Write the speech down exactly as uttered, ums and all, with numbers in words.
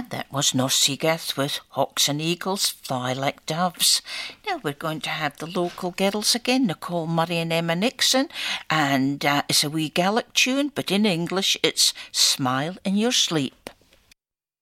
that was Nossegath with Hawks and Eagles Fly Like Doves. Now we're going to have the local girls again, Nicole Murray and Emma Nixon, and uh, it's a wee Gaelic tune, but in English it's Smile in Your Sleep.